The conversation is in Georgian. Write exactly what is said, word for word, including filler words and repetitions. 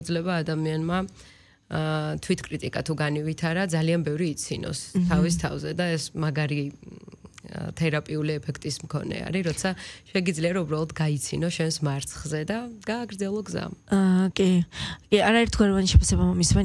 ძლება ადამიანმა თვითკრიტიკა თუ განივითარა ძალიან ბევრი იცინოს თავის თავზე და ეს მაგარი თერაპიული ეფექტის მქონე არის, როცა შეგიძლია რომ უბრალოდ გაიცინო შენს მარცხზე და გააგრძელო გზა. აა კი. კი, არაერთგვაროვანი შეფასება მომისმენ